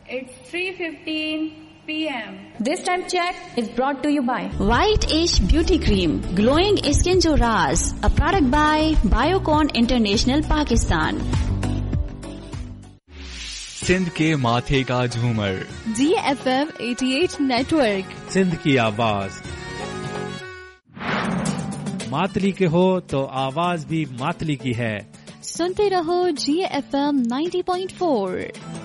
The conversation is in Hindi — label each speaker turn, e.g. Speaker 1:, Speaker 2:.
Speaker 1: It's 3:15 p.m.
Speaker 2: This time check is brought to you by
Speaker 3: White Age Beauty Cream, Glowing Skin Jo Raaz, a product by Biocon International Pakistan.
Speaker 4: Sindh के माथे का झूमर
Speaker 5: GFM 88 नेटवर्क,
Speaker 6: सिंध की आवाज। मातली के हो तो आवाज भी मातली की है।
Speaker 5: सुनते रहो GFM 90.4।